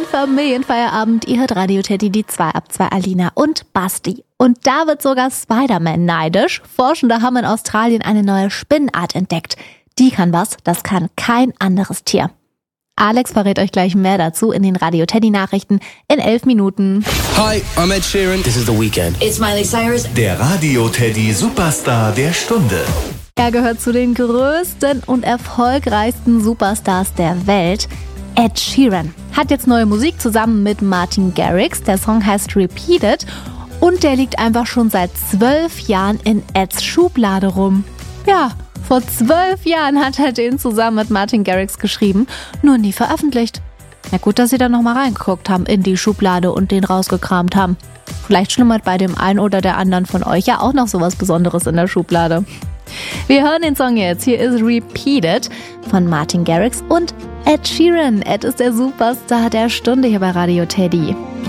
Familienfeierabend. Ihr hört Radio Teddy, die 2 ab 2 Alina und Basti. Und da wird sogar Spider-Man neidisch. Forschende haben in Australien eine neue Spinnenart entdeckt. Die kann was, das kann kein anderes Tier. Alex verrät euch gleich mehr dazu in den Radio Teddy Nachrichten in 11 Minuten. Hi, I'm Ed Sheeran. This is The Weeknd. It's Miley Cyrus. Der Radio Teddy Superstar der Stunde. Er gehört zu den größten und erfolgreichsten Superstars der Welt. Ed Sheeran hat jetzt neue Musik zusammen mit Martin Garrix. Der Song heißt Repeated und der liegt einfach schon seit 12 Jahren in Eds Schublade rum. Ja, vor 12 Jahren hat er den zusammen mit Martin Garrix geschrieben, nur nie veröffentlicht. Na gut, dass sie da nochmal reingeguckt haben in die Schublade und den rausgekramt haben. Vielleicht schlummert bei dem einen oder der anderen von euch ja auch noch sowas Besonderes in der Schublade. Wir hören den Song jetzt. Hier ist Repeated von Martin Garrix und Ed Sheeran. Ed ist der Superstar der Stunde hier bei Radio Teddy.